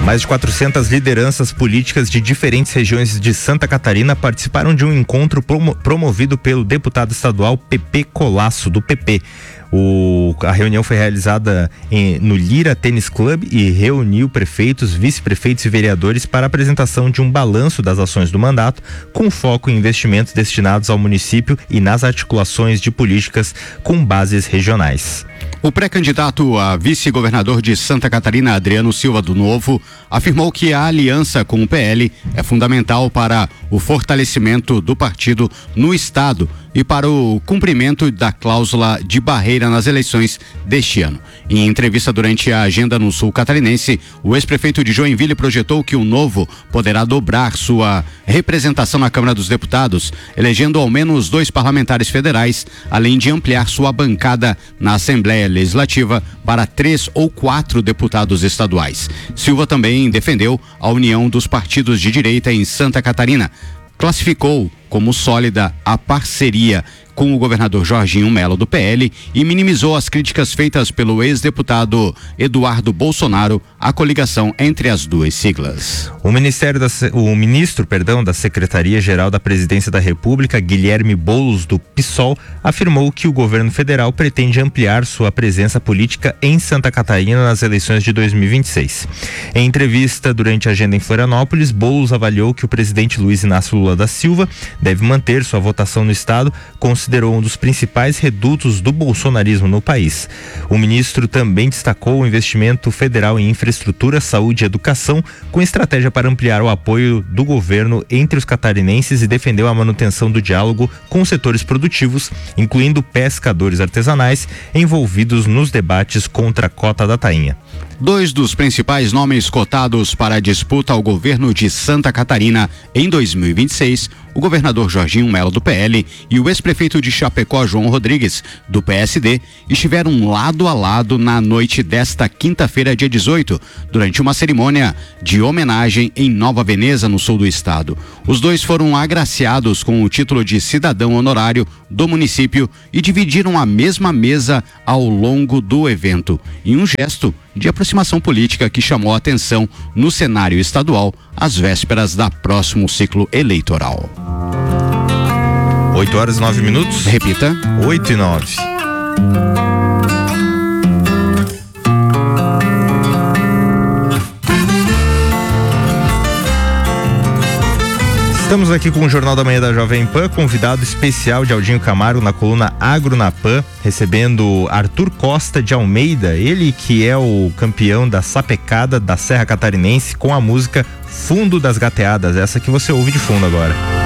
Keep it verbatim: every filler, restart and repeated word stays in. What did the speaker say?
Mais de quatrocentas lideranças políticas de diferentes regiões de Santa Catarina participaram de um encontro promo- promovido pelo deputado estadual Pepe Colasso, do P P. O, a reunião foi realizada em, no Lira Tênis Club e reuniu prefeitos, vice-prefeitos e vereadores para a apresentação de um balanço das ações do mandato, com foco em investimentos destinados ao município e nas articulações de políticas com bases regionais. O pré-candidato a vice-governador de Santa Catarina, Adriano Silva do Novo, afirmou que a aliança com o P L é fundamental para o fortalecimento do partido no estado e para o cumprimento da cláusula de barreira nas eleições deste ano. Em entrevista durante a agenda no sul catarinense, o ex-prefeito de Joinville projetou que o Novo poderá dobrar sua representação na Câmara dos Deputados, elegendo ao menos dois parlamentares federais, além de ampliar sua bancada na Assembleia Legislativa para três ou quatro deputados estaduais. Silva também defendeu a união dos partidos de direita em Santa Catarina. Classificou como sólida a parceria com o governador Jorginho Melo do P L e minimizou as críticas feitas pelo ex-deputado Eduardo Bolsonaro à coligação entre as duas siglas. O Ministério da, o ministro, perdão, da Secretaria-Geral da Presidência da República, Guilherme Boulos, do PSOL, afirmou que o governo federal pretende ampliar sua presença política em Santa Catarina nas eleições de dois mil e vinte e seis. Em entrevista durante a agenda em Florianópolis, Boulos avaliou que o presidente Luiz Inácio Lula da Silva deve manter sua votação no estado, considerou um dos principais redutos do bolsonarismo no país. O ministro também destacou o investimento federal em infraestrutura, saúde e educação, com estratégia para ampliar o apoio do governo entre os catarinenses e defendeu a manutenção do diálogo com os setores produtivos, incluindo pescadores artesanais envolvidos nos debates contra a cota da tainha. Dois dos principais nomes cotados para a disputa ao governo de Santa Catarina em dois mil e vinte e seis, o governador Jorginho Melo do P L e o ex-prefeito de Chapecó, João Rodrigues, do P S D, estiveram lado a lado na noite desta quinta-feira, dia dezoito, durante uma cerimônia de homenagem em Nova Veneza, no sul do estado. Os dois foram agraciados com o título de cidadão honorário do município e dividiram a mesma mesa ao longo do evento, em um gesto de aproximação política que chamou a atenção no cenário estadual às vésperas da próximo ciclo eleitoral. oito horas e nove minutos. Repita. oito e nove. Estamos aqui com o Jornal da Manhã da Jovem Pan, convidado especial de Aldinho Camargo na coluna Agro na Pan, recebendo Arthur Costa de Almeida, ele que é o campeão da sapecada da Serra Catarinense com a música Fundo das Gateadas, essa que você ouve de fundo agora.